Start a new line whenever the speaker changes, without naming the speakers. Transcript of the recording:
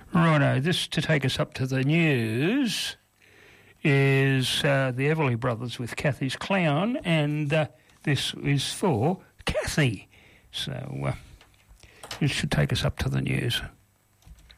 Righto, this to take us up to the news is the Everly Brothers with Kathy's Clown, and this is for Kathy. So this should take us up to the news.